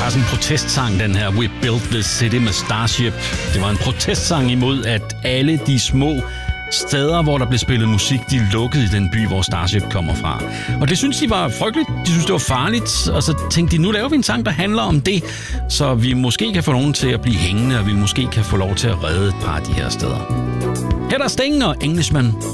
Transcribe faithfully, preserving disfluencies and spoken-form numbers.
faktisk en protestsang, den her We Built This City med Starship. Det var en protestsang imod, at alle de små steder, hvor der blev spillet musik, de lukkede i den by, hvor Starship kommer fra. Og det synes de var frygteligt. De synes, det var farligt. Og så tænkte de, nu laver vi en sang, der handler om det, så vi måske kan få nogen til at blive hængende, og vi måske kan få lov til at redde et par af de her steder. Her er der Sting og Englishman.